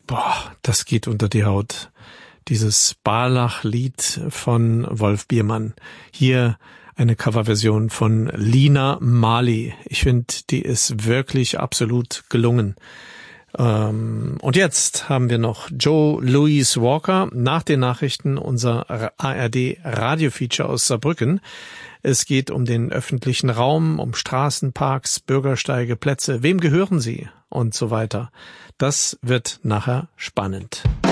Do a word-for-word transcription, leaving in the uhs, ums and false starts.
Boah, das geht unter die Haut. Dieses Barlach-Lied von Wolf Biermann. Hier eine Coverversion von Lina Marley. Ich finde, die ist wirklich absolut gelungen. Ähm, und jetzt haben wir noch Joe Louis Walker. Nach den Nachrichten unser A R D-Radio-Feature aus Saarbrücken. Es geht um den öffentlichen Raum, um Straßen, Parks, Bürgersteige, Plätze. Wem gehören sie? Und so weiter. Das wird nachher spannend.